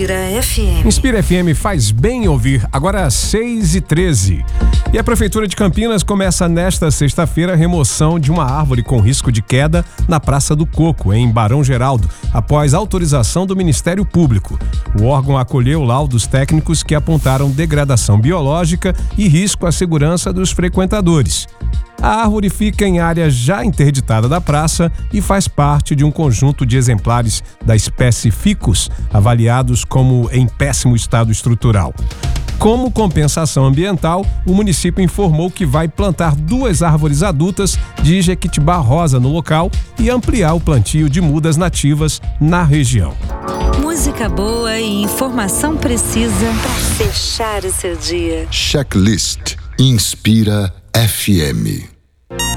Inspira FM. Inspira FM faz bem ouvir. Agora 6h13. E a Prefeitura de Campinas começa nesta sexta-feira a remoção de uma árvore com risco de queda na Praça do Coco, em Barão Geraldo, após autorização do Ministério Público. O órgão acolheu laudos técnicos que apontaram degradação biológica e risco à segurança dos frequentadores. A árvore fica em área já interditada da praça e faz parte de um conjunto de exemplares da espécie Ficus, avaliados como em péssimo estado estrutural. Como compensação ambiental, o município informou que vai plantar 2 árvores adultas de jequitibá rosa no local e ampliar o plantio de mudas nativas na região. Música boa e informação precisa para fechar o seu dia. Checklist Inspira FM.